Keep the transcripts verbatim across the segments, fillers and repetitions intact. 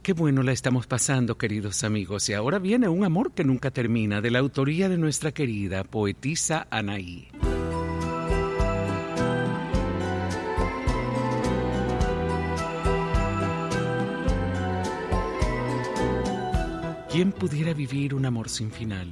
Qué bueno la estamos pasando, queridos amigos. Y ahora viene Un amor que nunca termina, de la autoría de nuestra querida poetisa Anaí. ¿Quién pudiera vivir un amor sin final?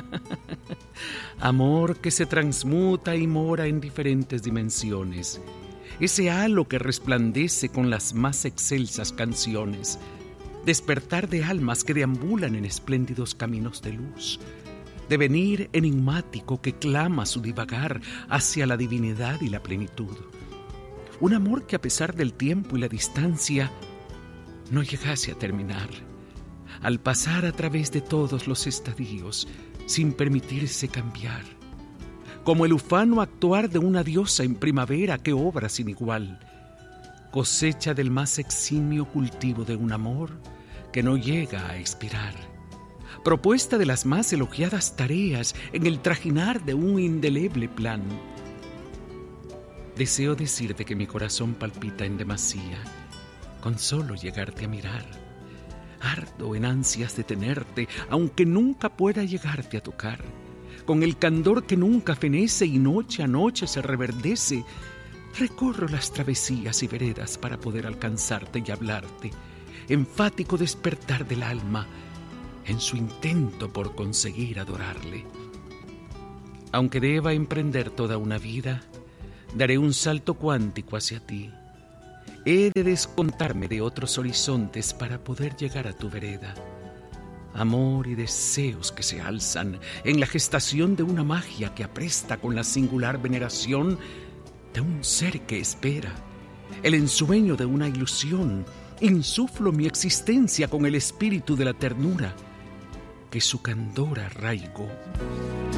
Amor que se transmuta y mora en diferentes dimensiones. Ese halo que resplandece con las más excelsas canciones. Despertar de almas que deambulan en espléndidos caminos de luz. Devenir enigmático que clama su divagar hacia la divinidad y la plenitud. Un amor que a pesar del tiempo y la distancia no llegase a terminar. Al pasar a través de todos los estadios sin permitirse cambiar. Como el ufano actuar de una diosa en primavera que obra sin igual. Cosecha del más eximio cultivo de un amor que no llega a expirar. Propuesta de las más elogiadas tareas en el trajinar de un indeleble plan. Deseo decirte que mi corazón palpita en demasía con solo llegarte a mirar. Ardo en ansias de tenerte, aunque nunca pueda llegarte a tocar. Con el candor que nunca fenece y noche a noche se reverdece, recorro las travesías y veredas para poder alcanzarte y hablarte. Enfático despertar del alma en su intento por conseguir adorarle. Aunque deba emprender toda una vida, daré un salto cuántico hacia ti. He de descontarme de otros horizontes para poder llegar a tu vereda. Amor y deseos que se alzan en la gestación de una magia que apresta con la singular veneración de un ser que espera. El ensueño de una ilusión, insuflo mi existencia con el espíritu de la ternura que su candor arraigó.